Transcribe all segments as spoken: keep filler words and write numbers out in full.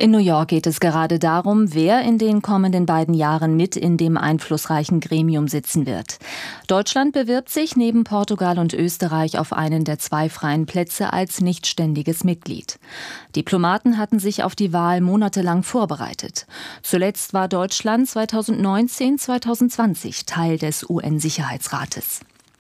In New York geht es gerade darum, wer in den kommenden beiden Jahren mit in dem einflussreichen Gremium sitzen wird. Deutschland bewirbt sich neben Portugal und Österreich auf einen der zwei freien Plätze als nichtständiges Mitglied. Diplomaten hatten sich auf die Wahl monatelang vorbereitet. Zuletzt war Deutschland zweitausendneunzehn zweitausendzwanzig Teil des U N-Sicherheitsrates.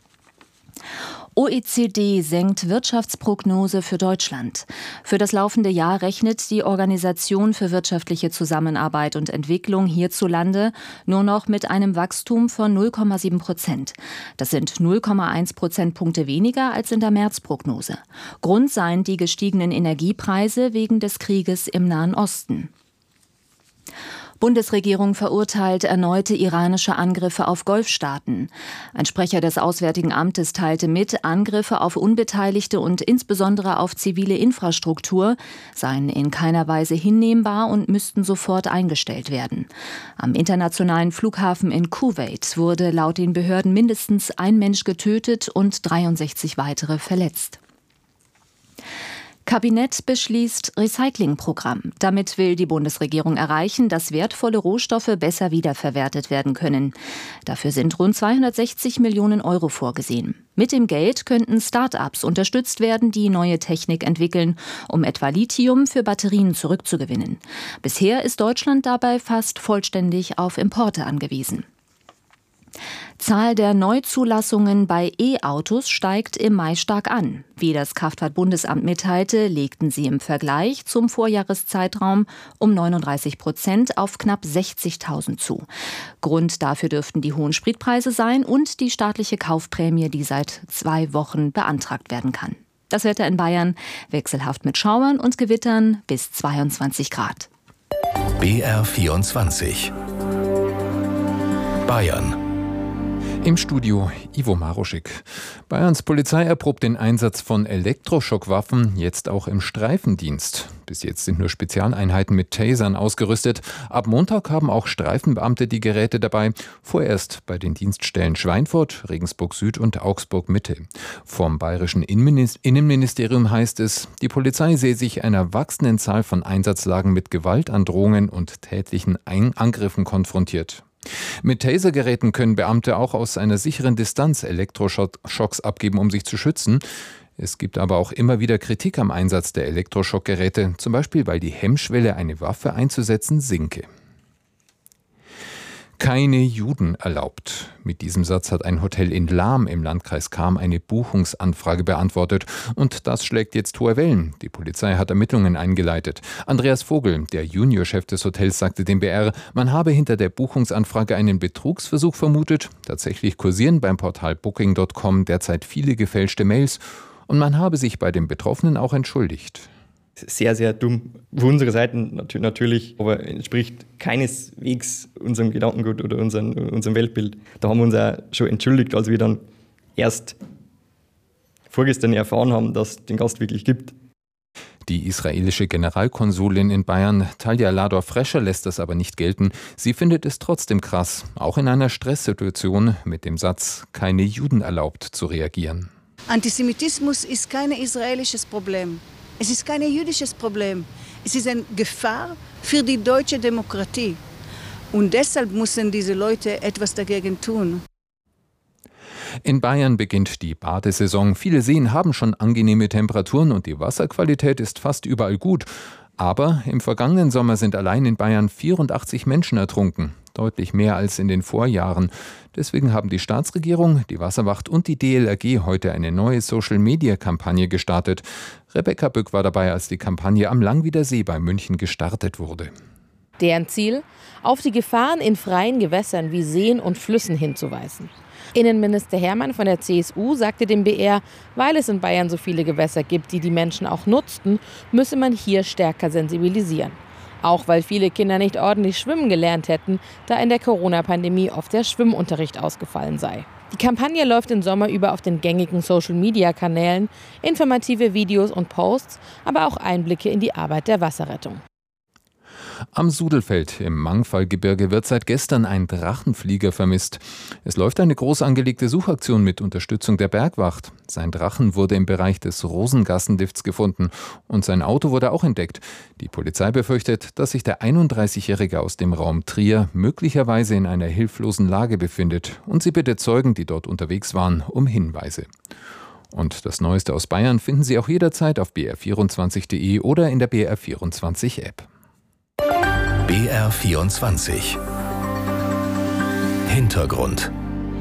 O E C D senkt Wirtschaftsprognose für Deutschland. Für das laufende Jahr rechnet die Organisation für wirtschaftliche Zusammenarbeit und Entwicklung hierzulande nur noch mit einem Wachstum von null Komma sieben Prozent. Das sind null Komma eins Prozentpunkte weniger als in der Märzprognose. Grund seien die gestiegenen Energiepreise wegen des Krieges im Nahen Osten. Bundesregierung verurteilt erneute iranische Angriffe auf Golfstaaten. Ein Sprecher des Auswärtigen Amtes teilte mit, Angriffe auf Unbeteiligte und insbesondere auf zivile Infrastruktur seien in keiner Weise hinnehmbar und müssten sofort eingestellt werden. Am internationalen Flughafen in Kuwait wurde laut den Behörden mindestens ein Mensch getötet und dreiundsechzig weitere verletzt. Kabinett beschließt Recyclingprogramm. Damit will die Bundesregierung erreichen, dass wertvolle Rohstoffe besser wiederverwertet werden können. Dafür sind rund zweihundertsechzig Millionen Euro vorgesehen. Mit dem Geld könnten Start-ups unterstützt werden, die neue Technik entwickeln, um etwa Lithium für Batterien zurückzugewinnen. Bisher ist Deutschland dabei fast vollständig auf Importe angewiesen. Zahl der Neuzulassungen bei E-Autos steigt im Mai stark an. Wie das Kraftfahrtbundesamt mitteilte, legten sie im Vergleich zum Vorjahreszeitraum um neununddreißig Prozent auf knapp sechzigtausend zu. Grund dafür dürften die hohen Spritpreise sein und die staatliche Kaufprämie, die seit zwei Wochen beantragt werden kann. Das Wetter in Bayern wechselhaft mit Schauern und Gewittern bis zweiundzwanzig Grad. B R vierundzwanzig Bayern. Im Studio Ivo Maruschik. Bayerns Polizei erprobt den Einsatz von Elektroschockwaffen, jetzt auch im Streifendienst. Bis jetzt sind nur Spezialeinheiten mit Tasern ausgerüstet. Ab Montag haben auch Streifenbeamte die Geräte dabei. Vorerst bei den Dienststellen Schweinfurt, Regensburg Süd und Augsburg Mitte. Vom bayerischen Innenministerium heißt es, die Polizei sehe sich einer wachsenden Zahl von Einsatzlagen mit Gewaltandrohungen und tätlichen Angriffen konfrontiert. Mit Tasergeräten können Beamte auch aus einer sicheren Distanz Elektroschocks abgeben, um sich zu schützen. Es gibt aber auch immer wieder Kritik am Einsatz der Elektroschockgeräte, zum Beispiel weil die Hemmschwelle, eine Waffe einzusetzen, sinke. Keine Juden erlaubt. Mit diesem Satz hat ein Hotel in Lahm im Landkreis Cham eine Buchungsanfrage beantwortet. Und das schlägt jetzt hohe Wellen. Die Polizei hat Ermittlungen eingeleitet. Andreas Vogel, der Juniorchef des Hotels, sagte dem B R, man habe hinter der Buchungsanfrage einen Betrugsversuch vermutet. Tatsächlich kursieren beim Portal Booking Punkt com derzeit viele gefälschte Mails. Und man habe sich bei den Betroffenen auch entschuldigt. Sehr, sehr dumm. Auf unserer Seite natürlich, aber entspricht keineswegs unserem Gedankengut oder unserem, unserem Weltbild. Da haben wir uns auch schon entschuldigt, als wir dann erst vorgestern erfahren haben, dass es den Gast wirklich gibt. Die israelische Generalkonsulin in Bayern, Talja Lador-Frescher, lässt das aber nicht gelten. Sie findet es trotzdem krass, auch in einer Stresssituation mit dem Satz, keine Juden erlaubt, zu reagieren. Antisemitismus ist kein israelisches Problem. Es ist kein jüdisches Problem. Es ist eine Gefahr für die deutsche Demokratie. Und deshalb müssen diese Leute etwas dagegen tun. In Bayern beginnt die Badesaison. Viele Seen haben schon angenehme Temperaturen und die Wasserqualität ist fast überall gut. Aber im vergangenen Sommer sind allein in Bayern vierundachtzig Menschen ertrunken. Deutlich mehr als in den Vorjahren. Deswegen haben die Staatsregierung, die Wasserwacht und die D L R G heute eine neue Social-Media-Kampagne gestartet. Rebecca Bück war dabei, als die Kampagne am Langwieder See bei München gestartet wurde. Deren Ziel? Auf die Gefahren in freien Gewässern wie Seen und Flüssen hinzuweisen. Innenminister Hermann von der C S U sagte dem B R, weil es in Bayern so viele Gewässer gibt, die die Menschen auch nutzten, müsse man hier stärker sensibilisieren. Auch weil viele Kinder nicht ordentlich schwimmen gelernt hätten, da in der Corona-Pandemie oft der Schwimmunterricht ausgefallen sei. Die Kampagne läuft den Sommer über auf den gängigen Social-Media-Kanälen, informative Videos und Posts, aber auch Einblicke in die Arbeit der Wasserrettung. Am Sudelfeld im Mangfallgebirge wird seit gestern ein Drachenflieger vermisst. Es läuft eine groß angelegte Suchaktion mit Unterstützung der Bergwacht. Sein Drachen wurde im Bereich des Rosengassendifts gefunden und sein Auto wurde auch entdeckt. Die Polizei befürchtet, dass sich der einunddreißigjährige aus dem Raum Trier möglicherweise in einer hilflosen Lage befindet, und sie bittet Zeugen, die dort unterwegs waren, um Hinweise. Und das Neueste aus Bayern finden Sie auch jederzeit auf b r vierundzwanzig punkt de oder in der B R vierundzwanzig App. B R vierundzwanzig Hintergrund.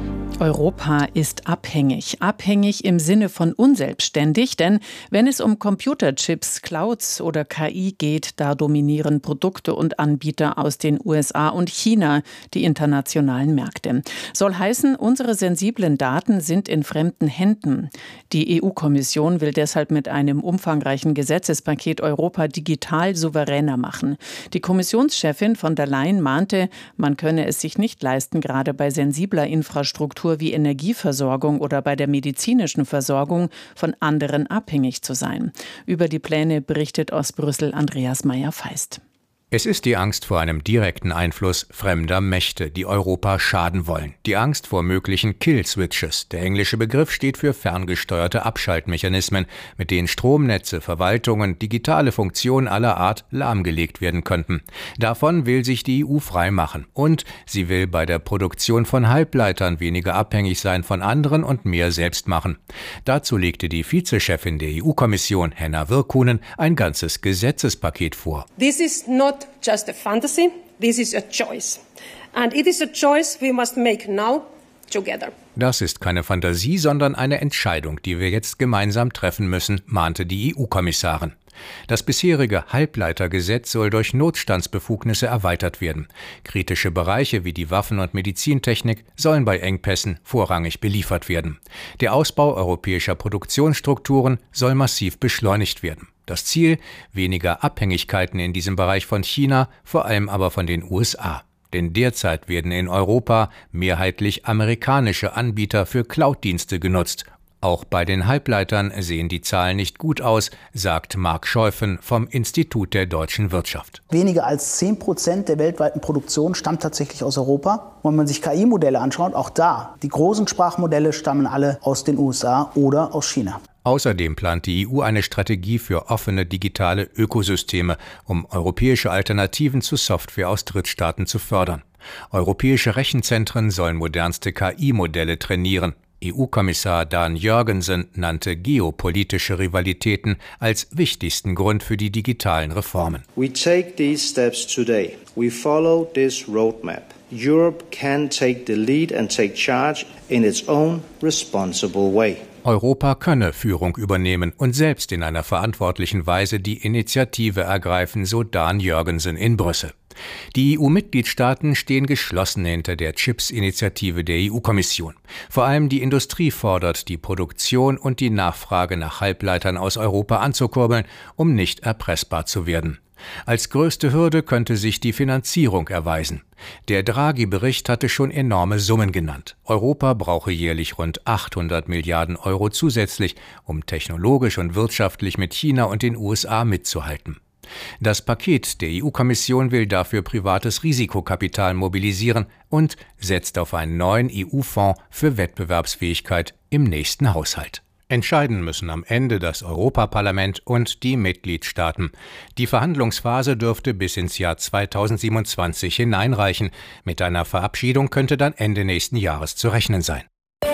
Europa ist abhängig. Abhängig im Sinne von unselbstständig, denn wenn es um Computerchips, Clouds oder K I geht, da dominieren Produkte und Anbieter aus den U S A und China die internationalen Märkte. Soll heißen, unsere sensiblen Daten sind in fremden Händen. Die E U-Kommission will deshalb mit einem umfangreichen Gesetzespaket Europa digital souveräner machen. Die Kommissionschefin von der Leyen mahnte, man könne es sich nicht leisten, gerade bei sensibler Infrastruktur wie Energieversorgung oder bei der medizinischen Versorgung von anderen abhängig zu sein. Über die Pläne berichtet aus Brüssel Andreas Meyer-Feist. Es ist die Angst vor einem direkten Einfluss fremder Mächte, die Europa schaden wollen. Die Angst vor möglichen Kill-Switches. Der englische Begriff steht für ferngesteuerte Abschaltmechanismen, mit denen Stromnetze, Verwaltungen, digitale Funktionen aller Art lahmgelegt werden könnten. Davon will sich die E U freimachen. Und sie will bei der Produktion von Halbleitern weniger abhängig sein von anderen und mehr selbst machen. Dazu legte die Vizechefin der E U-Kommission, Henna Virkkunen, ein ganzes Gesetzespaket vor. This is not just a fantasy, this is a choice. And it is a choice we must make now together. Das ist keine Fantasie, sondern eine Entscheidung, die wir jetzt gemeinsam treffen müssen, mahnte die E U-Kommissarin. Das bisherige Halbleitergesetz soll durch Notstandsbefugnisse erweitert werden. Kritische Bereiche wie die Waffen- und Medizintechnik sollen bei Engpässen vorrangig beliefert werden. Der Ausbau europäischer Produktionsstrukturen soll massiv beschleunigt werden. Das Ziel: weniger Abhängigkeiten in diesem Bereich von China, vor allem aber von den U S A. Denn derzeit werden in Europa mehrheitlich amerikanische Anbieter für Cloud-Dienste genutzt. Auch bei den Halbleitern sehen die Zahlen nicht gut aus, sagt Marc Scheuffen vom Institut der deutschen Wirtschaft. Weniger als zehn Prozent der weltweiten Produktion stammt tatsächlich aus Europa. Wenn man sich K I-Modelle anschaut, auch da, die großen Sprachmodelle stammen alle aus den U S A oder aus China. Außerdem plant die E U eine Strategie für offene digitale Ökosysteme, um europäische Alternativen zu Software aus Drittstaaten zu fördern. Europäische Rechenzentren sollen modernste K I-Modelle trainieren. E U-Kommissar Dan Jørgensen nannte geopolitische Rivalitäten als wichtigsten Grund für die digitalen Reformen. We take these steps today. We follow this roadmap. Europe can take the lead and take charge in its own responsible way. Europa könne Führung übernehmen und selbst in einer verantwortlichen Weise die Initiative ergreifen, so Dan Jørgensen in Brüssel. Die E U-Mitgliedstaaten stehen geschlossen hinter der Chips-Initiative der E U-Kommission. Vor allem die Industrie fordert, die Produktion und die Nachfrage nach Halbleitern aus Europa anzukurbeln, um nicht erpressbar zu werden. Als größte Hürde könnte sich die Finanzierung erweisen. Der Draghi-Bericht hatte schon enorme Summen genannt. Europa brauche jährlich rund achthundert Milliarden Euro zusätzlich, um technologisch und wirtschaftlich mit China und den U S A mitzuhalten. Das Paket der E U-Kommission will dafür privates Risikokapital mobilisieren und setzt auf einen neuen E U-Fonds für Wettbewerbsfähigkeit im nächsten Haushalt. Entscheiden müssen am Ende das Europaparlament und die Mitgliedstaaten. Die Verhandlungsphase dürfte bis ins Jahr zweitausendsiebenundzwanzig hineinreichen. Mit einer Verabschiedung könnte dann Ende nächsten Jahres zu rechnen sein.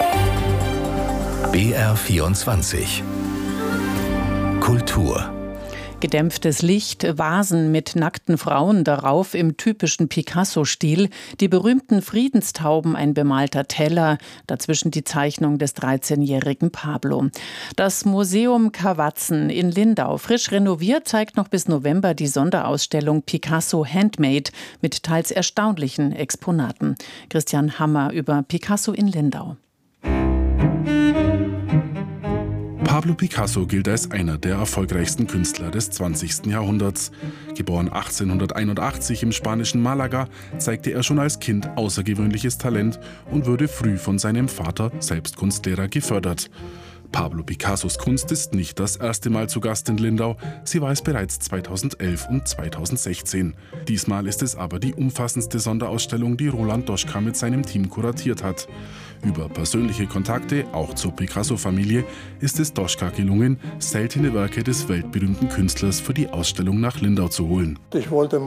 B R vierundzwanzig Kultur. Gedämpftes Licht, Vasen mit nackten Frauen darauf im typischen Picasso-Stil, die berühmten Friedenstauben, ein bemalter Teller, dazwischen die Zeichnung des dreizehnjährigen Pablo. Das Museum Kawatzen in Lindau, frisch renoviert, zeigt noch bis November die Sonderausstellung Picasso Handmade mit teils erstaunlichen Exponaten. Christian Hammer über Picasso in Lindau. Pablo Picasso gilt als einer der erfolgreichsten Künstler des zwanzigsten Jahrhunderts. Geboren achtzehnhunderteinundachtzig im spanischen Malaga, zeigte er schon als Kind außergewöhnliches Talent und wurde früh von seinem Vater, selbst Kunstlehrer, gefördert. Pablo Picassos Kunst ist nicht das erste Mal zu Gast in Lindau. Sie war es bereits zweitausendelf und zweitausendsechzehn. Diesmal ist es aber die umfassendste Sonderausstellung, die Roland Doschka mit seinem Team kuratiert hat. Über persönliche Kontakte, auch zur Picasso-Familie, ist es Doschka gelungen, seltene Werke des weltberühmten Künstlers für die Ausstellung nach Lindau zu holen. Ich wollte